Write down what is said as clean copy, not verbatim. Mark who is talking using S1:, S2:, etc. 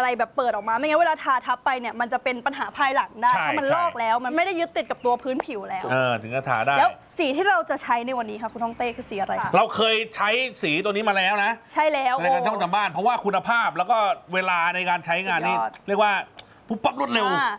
S1: อะไรแบบเปิดออกมาไม่งั้นเวลาทาทับไปเนี่ยมันจะเป็นปัญหาภายหลังได้เพราะมันลอกแล้วมันไม่ได้ยึดติดกับตัวพื้นผิวแล้ว
S2: ถึงจะทาได้
S1: แล้วสีที่เราจะใช้ในวันนี้ค่ะคุณทองเต้คือสีอะไร
S2: เราเคยใช้สีตัวนี้มาแล้วนะ
S1: ใช่แล้ว
S2: ในการช่างทำบ้านเพราะว่าคุณภาพแล้วก็เวลาในการใช้งานนี่เรียกว่าปุ๊บปั๊บรวดเร็ว